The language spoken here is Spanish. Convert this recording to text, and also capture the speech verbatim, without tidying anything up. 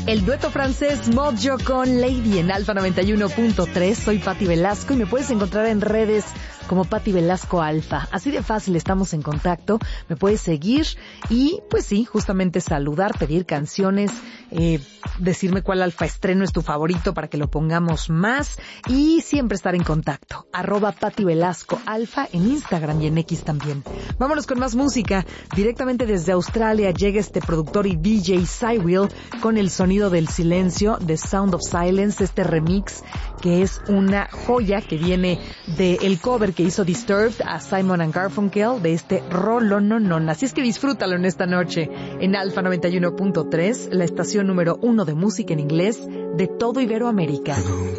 El dueto francés Mojo con Lady en Alfa noventa y uno punto tres. Soy Patti Velasco y me puedes encontrar en redes como Patti Velasco Alfa. Así de fácil estamos en contacto. Me puedes seguir y, pues sí, justamente saludar, pedir canciones, eh, decirme cuál alfa estreno es tu favorito para que lo pongamos más y siempre estar en contacto. Arroba Patti Velasco Alfa en Instagram y en X también. Vámonos con más música. Directamente desde Australia llega este productor y D J Cywheel con el sonido del silencio, The Sound of Silence, este remix que es una joya que viene del cover que hizo Disturbed a Simon and Garfunkel de este Rolononon. Así es que disfrútalo en esta noche en Alfa noventa y uno punto tres, la estación número uno de música en inglés de todo Iberoamérica.